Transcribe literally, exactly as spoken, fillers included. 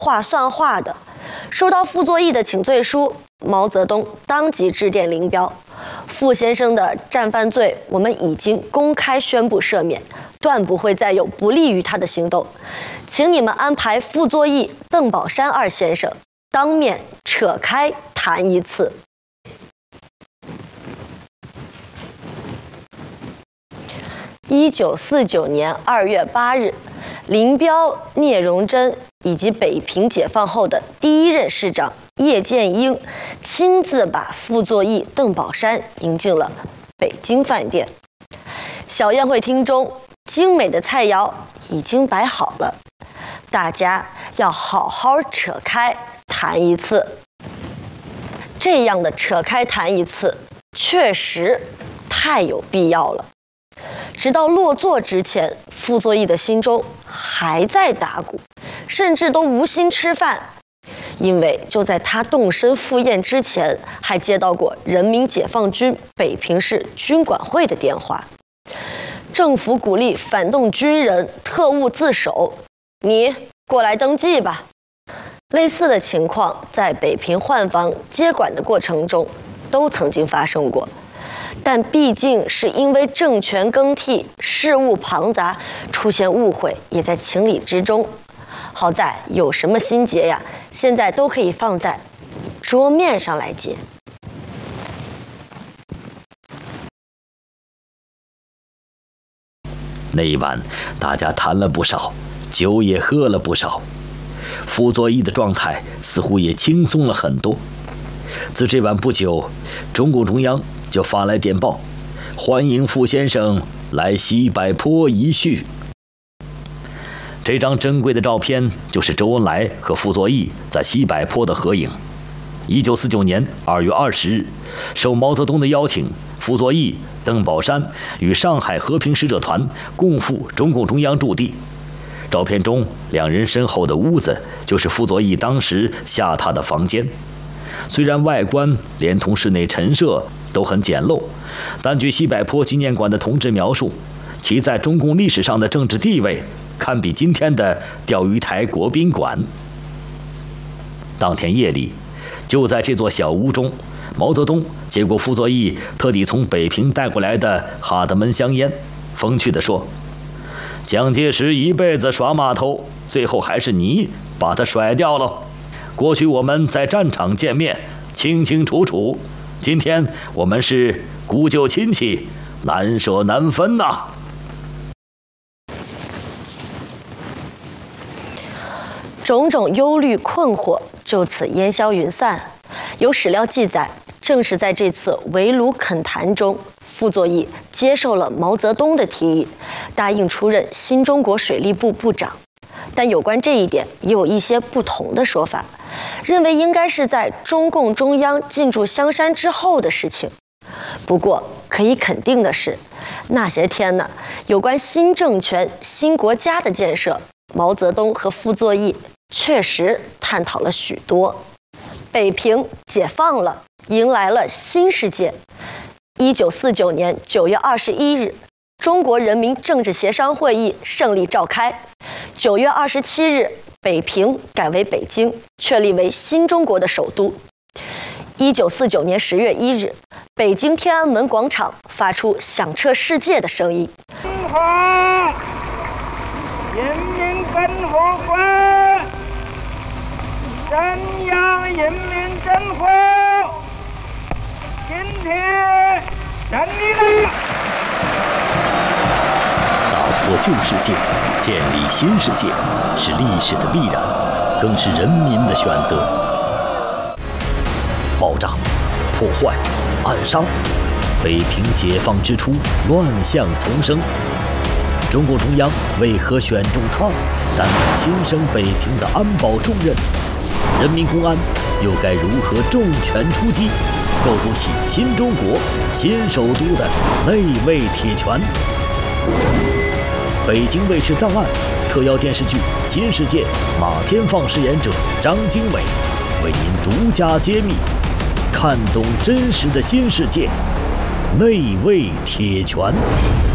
话算话的。收到傅作义的请罪书，毛泽东当即致电林彪：“傅先生的战犯罪，我们已经公开宣布赦免，断不会再有不利于他的行动，请你们安排傅作义、邓宝山二先生当面扯开谈一次。”一九四九年二月八日，林彪、聂荣臻以及北平解放后的第一任市长叶剑英亲自把傅作义、邓宝山迎进了北京饭店。小宴会厅中，精美的菜肴已经摆好了，大家要好好扯开谈一次。这样的扯开谈一次，确实太有必要了。直到落座之前，傅作义的心中还在打鼓，甚至都无心吃饭，因为就在他动身赴宴之前，还接到过人民解放军北平市军管会的电话，政府鼓励反动军人特务自首，你过来登记吧。类似的情况在北平换防接管的过程中都曾经发生过。但毕竟是因为政权更替、事务庞杂，出现误会也在情理之中。好在有什么心结呀，现在都可以放在桌面上来解。 那一晚，大家谈了不少，酒也喝了不少，傅作义的状态似乎也轻松了很多。自这晚不久，中共中央就发来电报，欢迎傅先生来西柏坡一叙。这张珍贵的照片就是周恩来和傅作义在西柏坡的合影。一九四九年二月二十日，受毛泽东的邀请，傅作义、邓宝山与上海和平使者团共赴中共中央驻地。照片中，两人身后的屋子就是傅作义当时下榻的房间。虽然外观连同室内陈设都很简陋，但据西柏坡纪念馆的同志描述，其在中共历史上的政治地位堪比今天的钓鱼台国宾馆。当天夜里，就在这座小屋中，毛泽东接过傅作义特地从北平带过来的哈德门香烟，风趣地说：“蒋介石一辈子耍码头，最后还是你把他甩掉了。过去我们在战场见面，清清楚楚，今天我们是古旧亲戚，难舍难分呐。” 种种忧虑困惑就此烟消云散。有史料记载，正是在这次围炉恳谈中，傅作义接受了毛泽东的提议，答应出任新中国水利部部长。但有关这一点也有一些不同的说法，认为应该是在中共中央进驻香山之后的事情。不过可以肯定的是，那些天呢，有关新政权、新国家的建设，毛泽东和傅作义确实探讨了许多。北平解放了，迎来了新世界。一九四九年九月二十一日，中国人民政治协商会议胜利召开。九月二十七日，北平改为北京，确立为新中国的首都。一九四九年十月一日，北京天安门广场发出响彻世界的声音：“中华人民共和国中央人民政府今天胜利了！” 打破旧世界，建立新世界，是历史的必然，更是人民的选择。爆炸、破坏、暗杀，北平解放之初，乱象丛生。中共中央为何选中他担任新生北平的安保重任？人民公安又该如何重拳出击，构筑起新中国、新首都的内卫铁拳？北京卫视档案特邀电视剧《新世界》马天放饰演者张经纬为您独家揭秘，看懂真实的新世界，内卫铁拳。